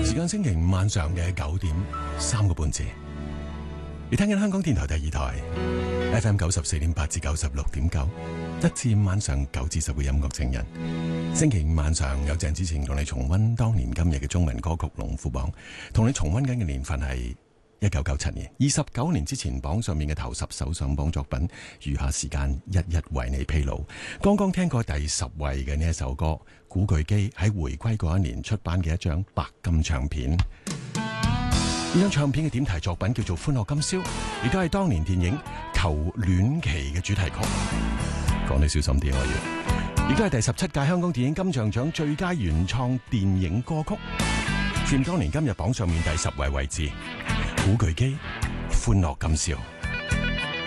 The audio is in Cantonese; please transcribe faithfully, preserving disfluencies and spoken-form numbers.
時間星期五晚上嘅九點三個半字，你聽緊香港電台第二台 F M 九十四點八至九十六點九，一至五晚上九至十嘅音樂情人。星期五晚上有鄭子晴同你重溫當年今日嘅中文歌曲龍虎榜，同你重溫緊嘅年份係一九九七年，二十九年之前榜上面嘅頭十首上榜作品，餘下時間一一為你披露。剛剛聽過第十位嘅呢一首歌，古巨基喺回歸嗰一年出版嘅一張白金唱片。呢張唱片嘅點題作品叫做《歡樂今宵》，亦都係當年電影《求戀期》嘅主題曲。講得小心啲可以。亦都係第十七屆香港電影金像獎最佳原創電影歌曲，佔當年今日榜上面第十位位置。古巨基《歡樂今宵》。